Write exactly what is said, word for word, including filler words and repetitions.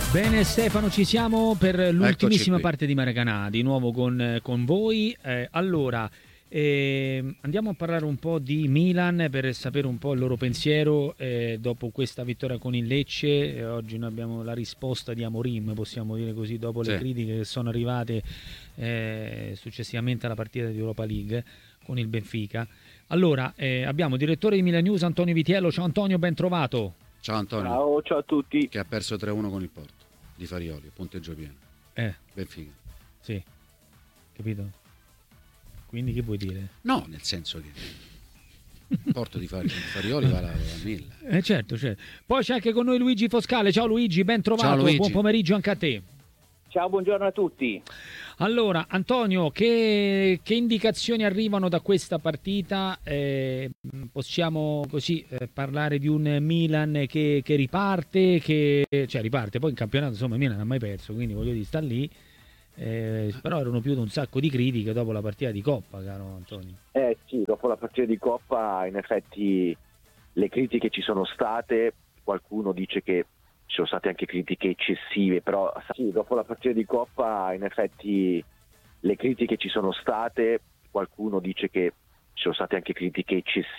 Bene Stefano, ci siamo per l'ultimissima qui. parte di Maracanà, di nuovo con, con voi. Eh, allora, eh, andiamo a parlare un po' di Milan per sapere un po' il loro pensiero eh, dopo questa vittoria con il Lecce. Eh, oggi noi abbiamo la risposta di Amorim, possiamo dire così, dopo le Sì. critiche che sono arrivate eh, successivamente alla partita di Europa League con il Benfica. Allora, eh, abbiamo il direttore di Milan News, Antonio Vitiello. Ciao Antonio, ben trovato. Ciao Antonio. Ciao, ciao a tutti. Che ha perso tre a uno con il Porto di Farioli, punteggio pieno. Eh, Benfica. sì, capito? Quindi che vuoi dire? No, nel senso che il Porto di Fari- Farioli va a mille. Eh certo, certo. Poi c'è anche con noi Luigi Foscale. Ciao Luigi, ben trovato. Ciao, Luigi. Buon pomeriggio anche a te. Ciao, buongiorno a tutti. Allora, Antonio, che, che indicazioni arrivano da questa partita? Eh, possiamo così eh, parlare di un Milan che, che riparte, che cioè riparte, poi in campionato insomma Milan non ha mai perso, quindi voglio dire, sta lì. Eh, però erano più di un sacco di critiche dopo la partita di Coppa, caro Antonio. Eh sì, dopo la partita di Coppa in effetti le critiche ci sono state, qualcuno dice che ci sono state anche critiche eccessive, però sì, dopo la partita di Coppa in effetti le critiche ci sono state, qualcuno dice che ci sono state anche critiche eccessive.